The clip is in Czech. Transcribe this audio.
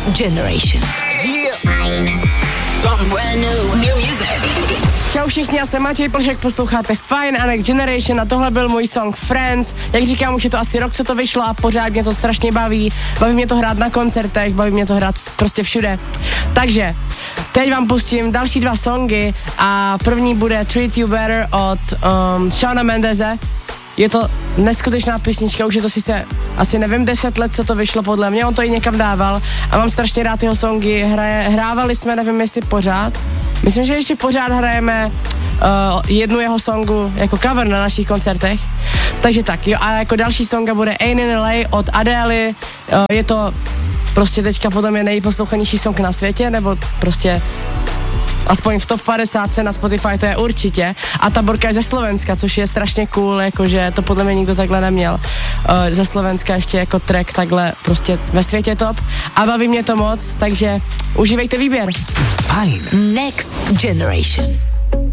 Generation. Čau všichni, já jsem Matěj Plžek, posloucháte Fine a Next Generation a tohle byl můj song Friends. Jak říkám, už je to asi rok, co to vyšlo a pořád mě to strašně baví. Baví mě to hrát na koncertech, baví mě to hrát prostě všude. Takže teď vám pustím další 2 songy a první bude Treat You Better od Shawna Mendeze. Je to neskutečná písnička, už je to sice asi nevím 10 let, co to vyšlo podle mě, on to i někam dával a mám strašně rád jeho songy, hrávali jsme, nevím jestli pořád, myslím, že ještě pořád hrajeme jednu jeho songu jako cover na našich koncertech, takže tak, jo, a jako další songa bude Ain't in LA od Adely, je to prostě teďka podle mě nejposlouchanější song na světě, nebo prostě aspoň v top 50 na Spotify to je určitě. A ta borka je ze Slovenska, což je strašně cool, jakože to podle mě nikdo takhle neměl. Ze Slovenska ještě jako track takhle prostě ve světě top. A baví mě to moc, takže užívejte výběr. Fajn. Next Generation.